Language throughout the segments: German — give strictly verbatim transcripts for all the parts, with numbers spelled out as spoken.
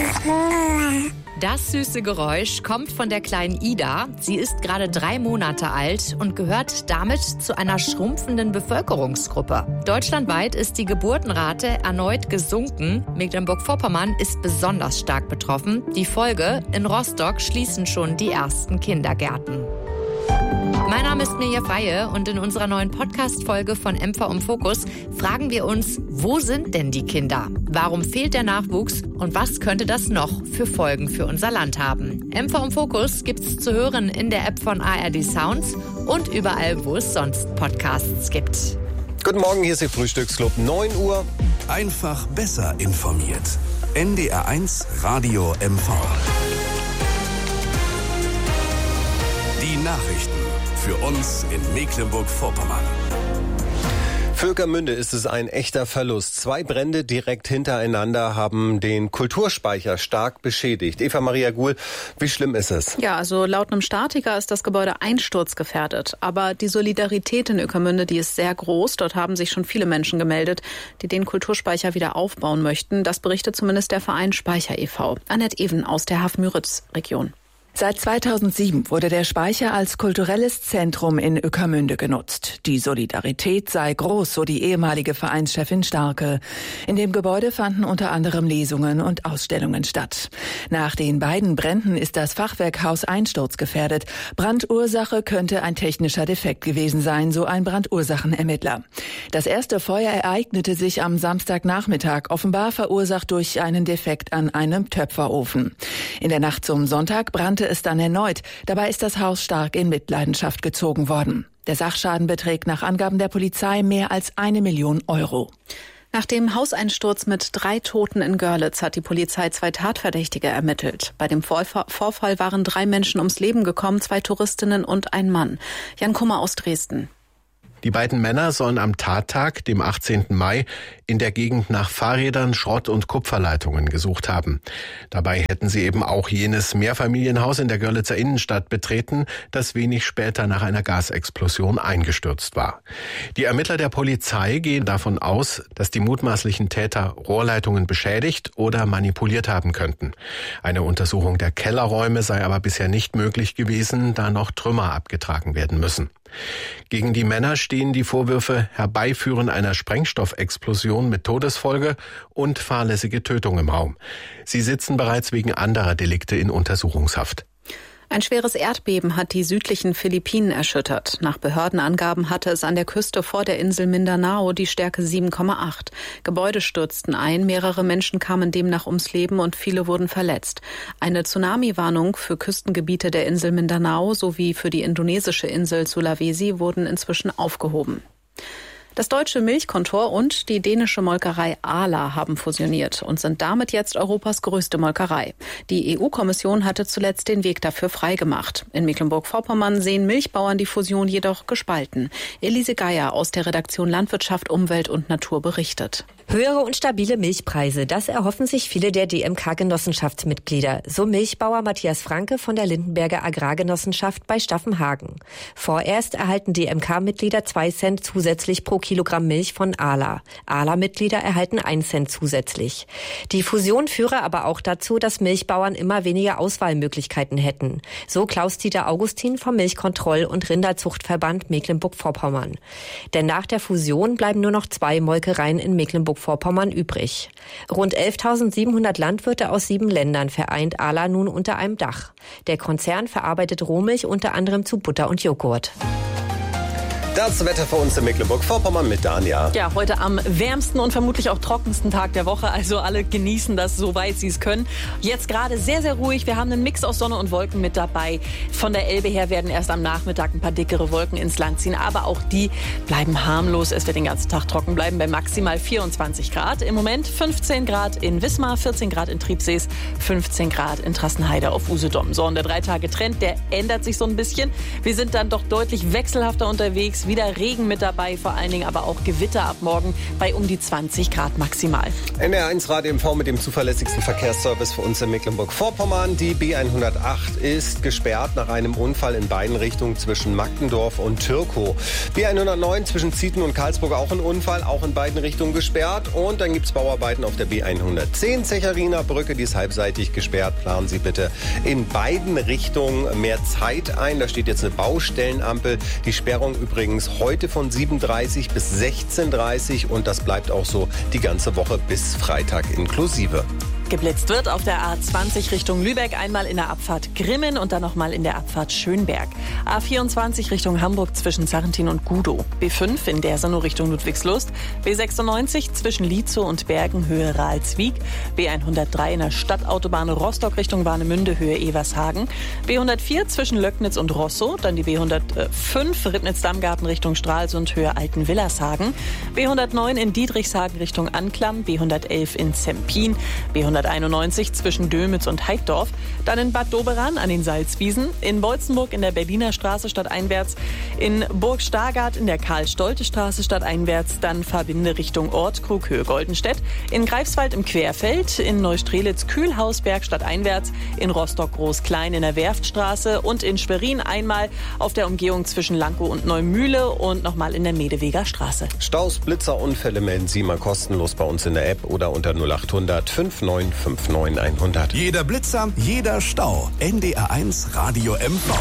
Das süße Geräusch kommt von der kleinen Ida. Sie ist gerade drei Monate alt und gehört damit zu einer schrumpfenden Bevölkerungsgruppe. Deutschlandweit ist die Geburtenrate erneut gesunken. Mecklenburg-Vorpommern ist besonders stark betroffen. Die Folge: in Rostock schließen schon die ersten Kindergärten. Mein Name ist Mirja Feihe und in unserer neuen Podcast-Folge von M V im Fokus fragen wir uns, wo sind denn die Kinder? Warum fehlt der Nachwuchs und was könnte das noch für Folgen für unser Land haben? M V im Fokus gibt's zu hören in der App von A R D Sounds und überall, wo es sonst Podcasts gibt. Guten Morgen, hier ist Ihr Frühstücksclub, neun Uhr. Einfach besser informiert. N D R eins Radio M V. Die Nachrichten für uns in Mecklenburg-Vorpommern. Für Ueckermünde ist es ein echter Verlust. Zwei Brände direkt hintereinander haben den Kulturspeicher stark beschädigt. Eva Maria Guhl, wie schlimm ist es? Ja, also laut einem Statiker ist das Gebäude einsturzgefährdet. Aber die Solidarität in Ueckermünde, die ist sehr groß. Dort haben sich schon viele Menschen gemeldet, die den Kulturspeicher wieder aufbauen möchten. Das berichtet zumindest der Verein Speicher e V Annette Even aus der Haff-Müritz-Region. Seit zweitausendsieben wurde der Speicher als kulturelles Zentrum in Ueckermünde genutzt. Die Solidarität sei groß, so die ehemalige Vereinschefin Starke. In dem Gebäude fanden unter anderem Lesungen und Ausstellungen statt. Nach den beiden Bränden ist das Fachwerkhaus einsturzgefährdet. Brandursache könnte ein technischer Defekt gewesen sein, so ein Brandursachenermittler. Das erste Feuer ereignete sich am Samstagnachmittag, offenbar verursacht durch einen Defekt an einem Töpferofen. In der Nacht zum Sonntag brannte es dann erneut. Dabei ist das Haus stark in Mitleidenschaft gezogen worden. Der Sachschaden beträgt nach Angaben der Polizei mehr als eine Million Euro. Nach dem Hauseinsturz mit drei Toten in Görlitz hat die Polizei zwei Tatverdächtige ermittelt. Bei dem Vorfall waren drei Menschen ums Leben gekommen, zwei Touristinnen und ein Mann. Jan Kummer aus Dresden. Die beiden Männer sollen am Tattag, dem achtzehnten Mai, in der Gegend nach Fahrrädern, Schrott- und Kupferleitungen gesucht haben. Dabei hätten sie eben auch jenes Mehrfamilienhaus in der Görlitzer Innenstadt betreten, das wenig später nach einer Gasexplosion eingestürzt war. Die Ermittler der Polizei gehen davon aus, dass die mutmaßlichen Täter Rohrleitungen beschädigt oder manipuliert haben könnten. Eine Untersuchung der Kellerräume sei aber bisher nicht möglich gewesen, da noch Trümmer abgetragen werden müssen. Gegen die Männer stehen die Vorwürfe Herbeiführen einer Sprengstoffexplosion mit Todesfolge und fahrlässige Tötung im Raum. Sie sitzen bereits wegen anderer Delikte in Untersuchungshaft. Ein schweres Erdbeben hat die südlichen Philippinen erschüttert. Nach Behördenangaben hatte es an der Küste vor der Insel Mindanao die Stärke sieben Komma acht. Gebäude stürzten ein, mehrere Menschen kamen demnach ums Leben und viele wurden verletzt. Eine Tsunami-Warnung für Küstengebiete der Insel Mindanao sowie für die indonesische Insel Sulawesi wurden inzwischen aufgehoben. Das deutsche Milchkontor und die dänische Molkerei Arla haben fusioniert und sind damit jetzt Europas größte Molkerei. Die E U-Kommission hatte zuletzt den Weg dafür freigemacht. In Mecklenburg-Vorpommern sehen Milchbauern die Fusion jedoch gespalten. Elise Geier aus der Redaktion Landwirtschaft, Umwelt und Natur berichtet. Höhere und stabile Milchpreise, das erhoffen sich viele der D M K-Genossenschaftsmitglieder. So Milchbauer Matthias Franke von der Lindenberger Agrargenossenschaft bei Staffenhagen. Vorerst erhalten D M K-Mitglieder zwei Cent zusätzlich pro Kilogramm Milch von Arla. Arla-Mitglieder erhalten einen Cent zusätzlich. Die Fusion führe aber auch dazu, dass Milchbauern immer weniger Auswahlmöglichkeiten hätten. So Klaus-Dieter Augustin vom Milchkontroll- und Rinderzuchtverband Mecklenburg-Vorpommern. Denn nach der Fusion bleiben nur noch zwei Molkereien in Mecklenburg-Vorpommern übrig. Rund elftausendsiebenhundert Landwirte aus sieben Ländern vereint Arla nun unter einem Dach. Der Konzern verarbeitet Rohmilch unter anderem zu Butter und Joghurt. Das Wetter für uns in Mecklenburg-Vorpommern mit Dania. Ja, heute am wärmsten und vermutlich auch trockensten Tag der Woche. Also alle genießen das, soweit sie es können. Jetzt gerade sehr, sehr ruhig. Wir haben einen Mix aus Sonne und Wolken mit dabei. Von der Elbe her werden erst am Nachmittag ein paar dickere Wolken ins Land ziehen. Aber auch die bleiben harmlos. Es wird den ganzen Tag trocken bleiben bei maximal vierundzwanzig Grad. Im Moment fünfzehn Grad in Wismar, vierzehn Grad in Triebsees, fünfzehn Grad in Trassenheide auf Usedom. So, und der Drei-Tage-Trend, der ändert sich so ein bisschen. Wir sind dann doch deutlich wechselhafter unterwegs. ist wieder Regen mit dabei, vor allen Dingen aber auch Gewitter ab morgen bei um die zwanzig Grad maximal. N D R eins Radio M V mit dem zuverlässigsten Verkehrsservice für uns in Mecklenburg-Vorpommern. Die B hundertacht ist gesperrt nach einem Unfall in beiden Richtungen zwischen Magdendorf und Türkow. B hundertneun zwischen Zieten und Karlsburg auch ein Unfall, auch in beiden Richtungen gesperrt. Und dann gibt es Bauarbeiten auf der B hundertzehn Zechariner Brücke, die ist halbseitig gesperrt. Planen Sie bitte in beiden Richtungen mehr Zeit ein. Da steht jetzt eine Baustellenampel. Die Sperrung übrigens heute von sieben Uhr dreißig bis sechzehn Uhr dreißig und das bleibt auch so die ganze Woche bis Freitag inklusive. Geblitzt wird auf der A zwanzig Richtung Lübeck, einmal in der Abfahrt Grimmen und dann nochmal in der Abfahrt Schönberg. A vierundzwanzig Richtung Hamburg zwischen Sarrentin und Gudow. B fünf in Dersenow Richtung Ludwigslust. B sechsundneunzig zwischen Lietzow und Bergen Höhe Ralswiek. B hundertdrei in der Stadtautobahn Rostock Richtung Warnemünde Höhe Evershagen. B hundertvier zwischen Löcknitz und Rosso. Dann die B hundertfünf Ribnitz-Dammgarten Richtung Stralsund Höhe Altenwillershagen. B hundertneun in Dietrichshagen Richtung Anklam. B hundertelf in Zempin. B hunderteinundneunzig zwischen Dömitz und Heidorf, dann in Bad Doberan an den Salzwiesen, in Beutzenburg in der Berliner Straße stadteinwärts, in Burg Stargard in der Karl-Stolte-Straße stadteinwärts, dann Verbinde Richtung Ortskrug Höhe Goldenstedt, in Greifswald im Querfeld, in Neustrelitz Kühlhausberg stadteinwärts, in Rostock Groß-Klein in der Werftstraße und in Schwerin einmal auf der Umgehung zwischen Lankow und Neumühle und nochmal in der Medeweger Straße. Staus, Blitzer, Unfälle melden Sie mal kostenlos bei uns in der App oder unter null acht hundert fünf neun fünf neun hundert. Jeder Blitzer, jeder Stau. N D R eins Radio M V.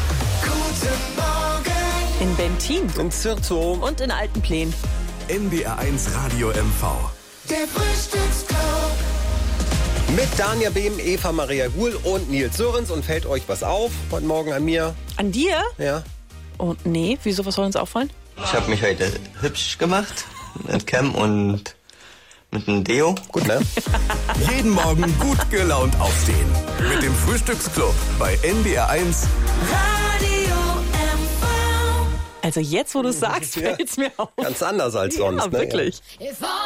Guten Morgen. In Bentin. In Zirzow. Und in Altenplen. N D R eins Radio M V. Der Frühstücksclub. Mit Dania Behm, Eva Maria Guhl und Nils Sörens. Und fällt euch was auf heute Morgen an mir? An dir? Ja. Oh, nee, wieso, was soll uns auffallen? Ich habe mich heute hübsch gemacht mit Cam und mit einem Deo. Gut, ne? Jeden Morgen gut gelaunt aufstehen. Mit dem Frühstücksclub bei N D R eins Radio M V. Also jetzt, wo du es sagst, Ja. fällt's mir auf. Ganz anders als sonst. Ja, ne? wirklich. Ja.